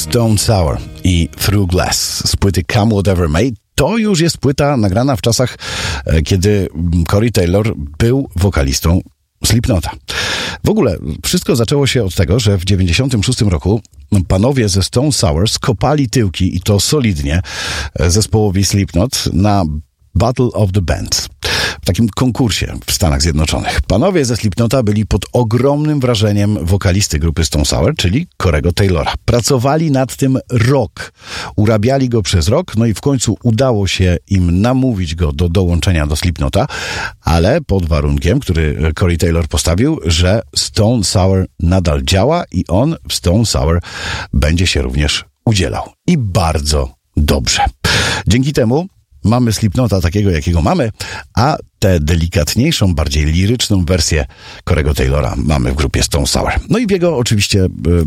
Stone Sour i Through Glass z płyty Come Whatever May. To już jest płyta nagrana w czasach, kiedy Corey Taylor był wokalistą Slipknota. W ogóle wszystko zaczęło się od tego, że w 96 roku panowie ze Stone Sour skopali tyłki, i to solidnie, zespołowi Slipknot na Battle of the Bands. W takim konkursie w Stanach Zjednoczonych. Panowie ze Slipknota byli pod ogromnym wrażeniem wokalisty grupy Stone Sour, czyli Corey'ego Taylora. Pracowali nad tym rok. Urabiali go przez rok, no i w końcu udało się im namówić go do dołączenia do Slipknota, ale pod warunkiem, który Corey Taylor postawił, że Stone Sour nadal działa i on w Stone Sour będzie się również udzielał. I bardzo dobrze. Dzięki temu mamy Slipknota takiego, jakiego mamy, a tę delikatniejszą, bardziej liryczną wersję Corey'ego Taylora mamy w grupie Stone Sour. No i w jego oczywiście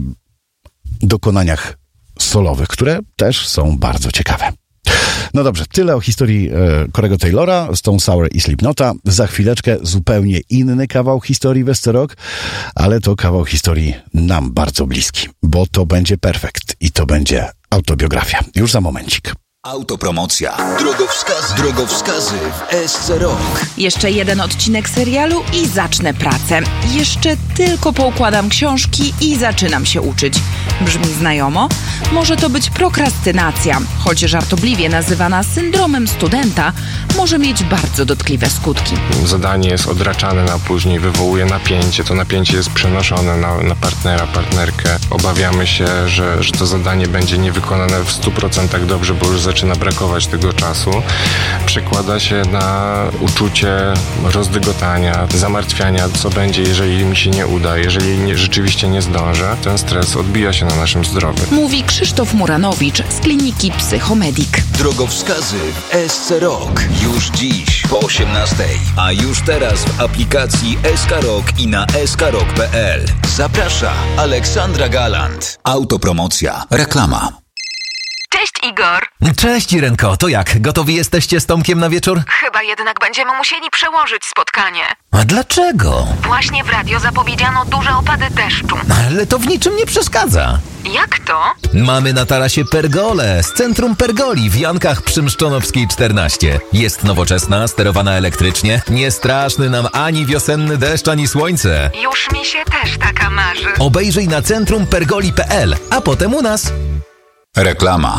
dokonaniach solowych, które też są bardzo ciekawe. No dobrze, tyle o historii Corey'ego Taylora, Stone Sour i Slipknota. Za chwileczkę zupełnie inny kawał historii Westerok, ale to kawał historii nam bardzo bliski, bo to będzie Perfekt i to będzie autobiografia. Już za momencik. Autopromocja. Drogowskazy w SC Rock. Jeszcze jeden odcinek serialu i zacznę pracę. Jeszcze tylko poukładam książki i zaczynam się uczyć. Brzmi znajomo? Może to być prokrastynacja, choć żartobliwie nazywana syndromem studenta, może mieć bardzo dotkliwe skutki. Zadanie jest odraczane na później, wywołuje napięcie. To napięcie jest przenoszone na partnera, partnerkę. Obawiamy się, że to zadanie będzie niewykonane w 100% dobrze, bo już zaczyna brakować tego czasu. Przekłada się na uczucie rozdygotania, zamartwiania, co będzie, jeżeli mi się nie uda, jeżeli rzeczywiście nie zdążę. Ten stres odbija się na naszym zdrowiu. Mówi Krzysztof Muranowicz z kliniki Psychomedik. Drogowskazy w SC Rock. Już dziś po 18:00. A już teraz w aplikacji SK Rock i na skrock.pl. Zaprasza Aleksandra Galant. Autopromocja. Reklama. Cześć Igor. Cześć Irenko, to jak? Gotowi jesteście z Tomkiem na wieczór? Chyba jednak będziemy musieli przełożyć spotkanie. A dlaczego? Właśnie w radio zapowiedziano duże opady deszczu. Ale to w niczym nie przeszkadza. Jak to? Mamy na tarasie pergolę z Centrum Pergoli w Jankach przy Mszczonowskiej 14. Jest nowoczesna, sterowana elektrycznie. Nie straszny nam ani wiosenny deszcz, ani słońce. Już mi się też taka marzy. Obejrzyj na centrumpergoli.pl, a potem u nas. Reklama.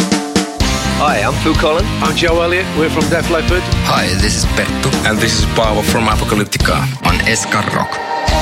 Hi, I'm Phil Collins. I'm Joe Elliott. We're from Def Leppard. Hi, this is Petto. And this is Paavo from Apocalyptica. On SK Rock.